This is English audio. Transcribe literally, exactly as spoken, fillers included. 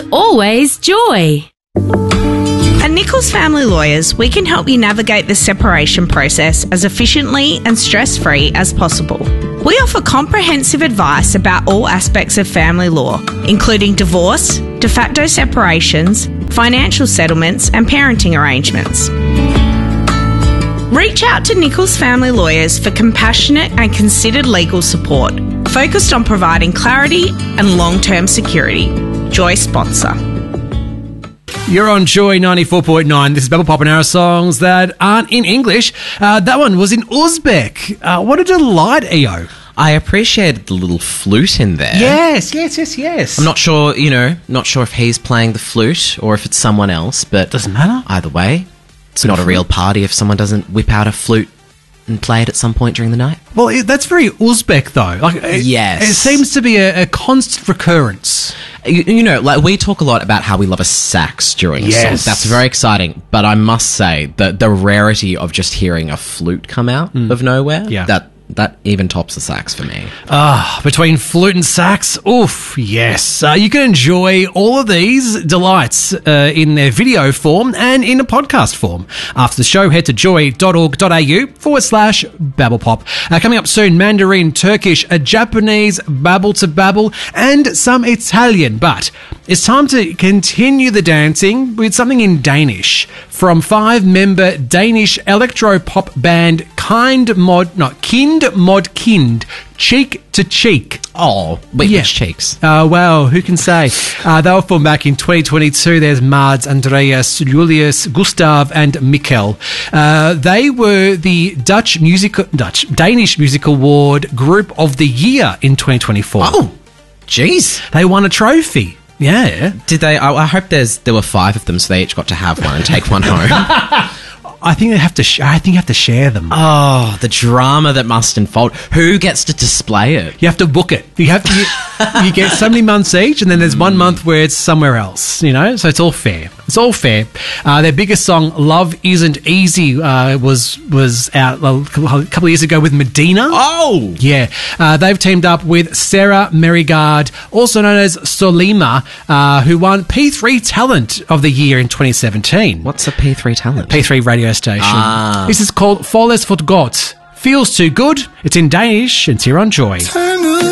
always joy. At Nichols Family Lawyers, we can help you navigate the separation process as efficiently and stress-free as possible. We offer comprehensive advice about all aspects of family law, including divorce, de facto separations, financial settlements, and parenting arrangements. Reach out to Nichols Family Lawyers for compassionate and considered legal support, focused on providing clarity and long-term security. Joy sponsor. You're on Joy ninety-four point nine. This is Babble Pop and our songs that aren't in English. Uh, that one was in Uzbek. Uh, what a delight, E O. I appreciated the little flute in there. Yes, yes, yes, yes. I'm not sure, you know, not sure if he's playing the flute or if it's someone else, but... Doesn't matter. Either way, it's not a real party if someone doesn't whip out a flute and play it at some point during the night. Well, it, that's very Uzbek, though. Like, it, yes. It seems to be a, a constant recurrence. You, you know, like we talk a lot about how we love a sax during a Yes. song. That's very exciting. But I must say that the rarity of just hearing a flute come out of nowhere, Yeah. that that even tops the sax for me. Ah, between flute and sax, oof, yes. Uh, you can enjoy all of these delights uh, in their video form and in a podcast form. After the show, head to joy.org.au forward slash babblepop. Uh, coming up soon, Mandarin, Turkish, a Japanese, Babble to Babble, and some Italian. But it's time to continue the dancing with something in Danish from five-member Danish electro-pop band Kind Mod, not Kind Mod Kind, Cheek to Cheek. Oh, wait, Yeah. which cheeks? Uh, well, who can say? Uh, they were formed back in twenty twenty-two. There's Mads, Andreas, Julius, Gustav, and Mikkel. Uh, they were the Dutch music, Dutch Danish Music Award Group of the Year in twenty twenty-four. Oh, jeez. They won a trophy. Yeah. Did they? I, I hope there's there were five of them, so they each got to have one and take one home. I think they have to. Sh- I think you have to share them. Oh, the drama that must unfold. Who gets to display it? You have to book it. You have to. You, you get so many months each, and then there's one month where it's somewhere else. You know, so it's all fair. It's all fair. Uh, their biggest song, "Love Isn't Easy," uh, was was out a couple of years ago with Medina. Oh, Yeah, uh, they've teamed up with Sarah Merigard, also known as Solima, uh, who won P three Talent of the Year in twenty seventeen. what's a P three talent? P three radio station. Ah. This is called Folles for Godt. Feels too good. It's in Danish. It's here on Joy.